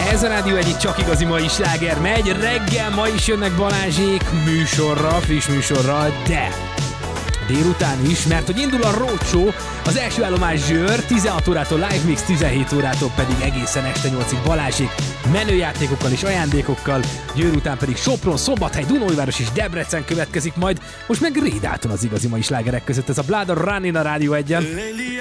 Ez a Rádió egyik csak igazi mai sláger megy. Reggel ma is jönnek Balázsék műsorral, friss műsorral, de délután is, mert hogy indul a Roadshow, az első állomás Zsőr, 16 órától Live Mix, 17 órától pedig egészen este 8-ig Balázsék menőjátékokkal és ajándékokkal, Győr után pedig Sopron, Szombathely, Dunaújváros és Debrecen következik majd, most meg Rédáton az igazi mai slágerek között, ez a Blood Run in a Rádió 1-en.